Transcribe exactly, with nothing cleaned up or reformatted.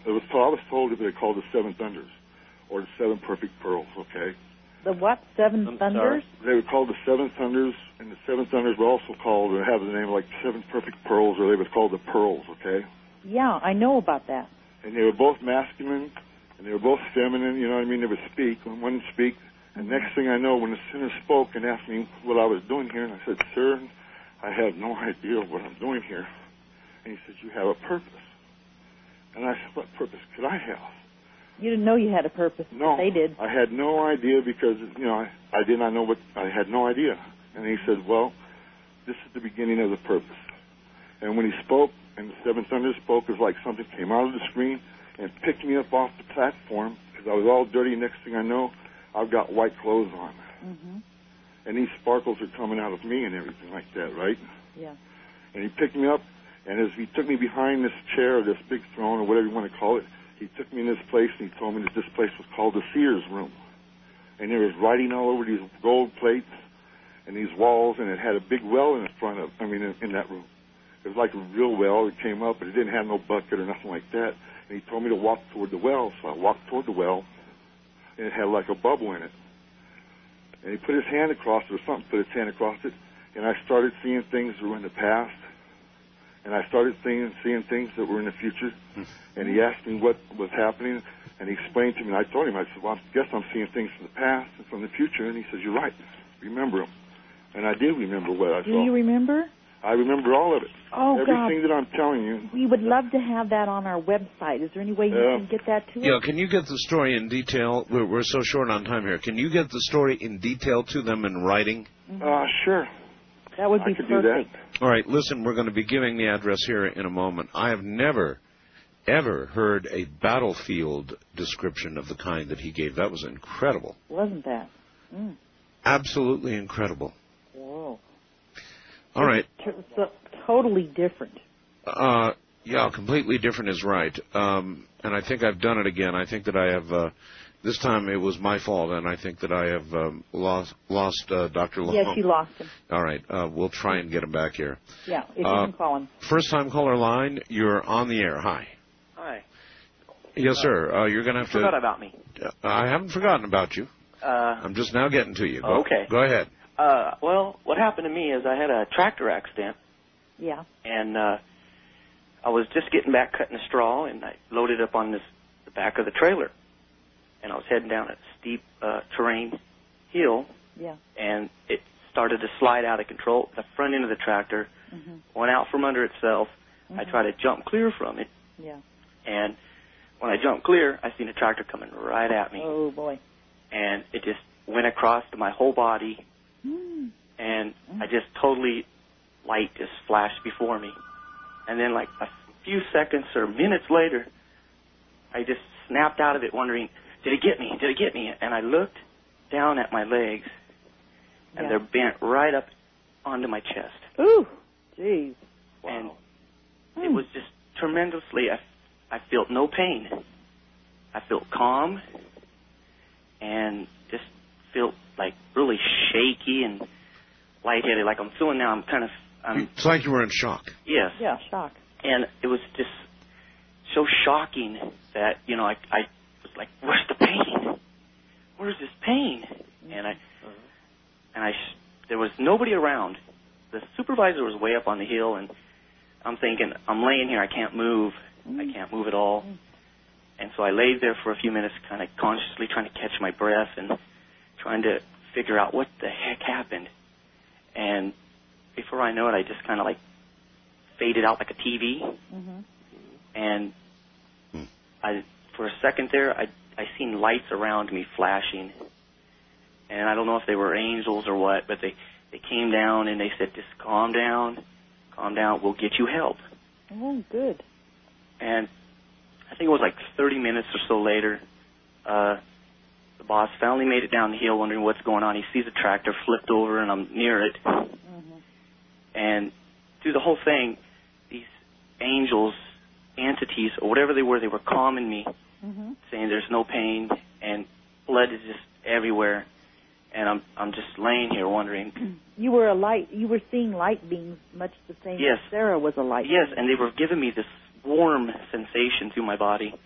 it was told, I was told that they called the Seven Thunders, or the Seven Perfect Pearls, okay? The what? Seven I'm Thunders? They were called the Seven Thunders, and the Seven Thunders were also called, or have the name like Seven Perfect Pearls, or they were called the Pearls, okay? Yeah, I know about that. And they were both masculine, and they were both feminine, you know what I mean? They would speak, when one would speak. And next thing I know, when the sinner spoke and asked me what I was doing here, and I said, sir, I have no idea what I'm doing here. And he said, you have a purpose. And I said, what purpose could I have? You didn't know you had a purpose. No. They did. I had no idea because, you know, I, I did not know what, I had no idea. And he said, well, this is the beginning of the purpose. And when he spoke, and the Seven Thunders spoke, it was like something came out of the screen and picked me up off the platform because I was all dirty. Next thing I know, I've got white clothes on. Mm-hmm. And these sparkles are coming out of me and everything like that, right? Yeah. And he picked me up, and as he took me behind this chair, or this big throne, or whatever you want to call it, he took me in this place, and he told me that this place was called the Seers Room. And there was writing all over these gold plates and these walls, and it had a big well in the front of, I mean, in, in that room. It was like a real well. It came up, but it didn't have no bucket or nothing like that. And he told me to walk toward the well, so I walked toward the well, and it had like a bubble in it. And he put his hand across it, or something put his hand across it, and I started seeing things that were in the past, and I started seeing, seeing things that were in the future. And he asked me what was happening, and he explained to me, and I told him, I said, well, I guess I'm seeing things from the past and from the future. And he says, you're right, remember them. And I did remember what I Do saw. you remember? I remember all of it. Oh, Everything God. that I'm telling you. We would love to have that on our website. Is there any way you Uh, can get that to Yeah, us? can you get the story in detail? We're, we're so short on time here. Can you get the story in detail to them in writing? Uh, sure. That would I be could do that. perfect. All right, listen, we're going to be giving the address here in a moment. I have never, ever heard a battlefield description of the kind that he gave. That was incredible. Wasn't that? Mm. Absolutely incredible. Whoa. All right. T- so, totally different. Uh, yeah, completely different is right. Um, and I think I've done it again. I think that I have, uh, this time it was my fault, and I think that I have um, lost lost uh, Doctor Long. Yes, you lost him. All right, uh, we'll try and get him back here. Yeah, if you Uh, can call him. First time caller line, you're on the air. Hi. Hi. Yes, sir. Uh, you're going to have You to... forgot about me. Uh, I haven't forgotten about you. Uh, I'm just now getting to you. Oh, Go, okay. Go ahead. uh, well, what happened to me is I had a tractor accident, Yeah. and uh, I was just getting back cutting the straw, and I loaded up on this the back of the trailer, and I was heading down a steep uh, terrain hill, Yeah. and it started to slide out of control. The front end of the tractor Mm-hmm. went out from under itself. Mm-hmm. I tried to jump clear from it, Yeah. and when I jumped clear, I seen a tractor coming right at me, Oh, boy. and it just went across to my whole body, Mm. and I just totally, light just flashed before me. And then like a few seconds or minutes later, I just snapped out of it wondering, did it get me? Did it get me? And I looked down at my legs, and Yeah. they're bent right up onto my chest. Ooh, jeez. And Hmm. it was just tremendously, I, I felt no pain. I felt calm and just felt like really shaky and lightheaded, like I'm feeling now. I'm kind of, I'm, It's like you were in shock. yes. Yeah, shock. And it was just so shocking that, you know, I, I was like, where's the pain? Where's this pain? And I, and I, sh- there was nobody around. The supervisor was way up on the hill, and I'm thinking, I'm laying here, I can't move. I can't move at all. And so I laid there for a few minutes, kind of consciously trying to catch my breath and trying to figure out what the heck happened. And before I know it, I just kind of like faded out like a T V. Mm-hmm. And I, for a second there, I, I seen lights around me flashing. And I don't know if they were angels or what, but they, they came down and they said, just calm down, calm down, we'll get you help. Oh, good. And I think it was like thirty minutes or so later, uh, the boss finally made it down the hill wondering what's going on. He sees a tractor flipped over, and I'm near it. Mm-hmm. And through the whole thing, these angels, entities, or whatever they were, they were calming me, Mm-hmm. saying there's no pain, and blood is just everywhere. And I'm I'm just laying here wondering. You were a light. You were seeing light beings, much the same Yes. as Sarah was a light. Yes, being. and they were giving me this warm sensation through my body.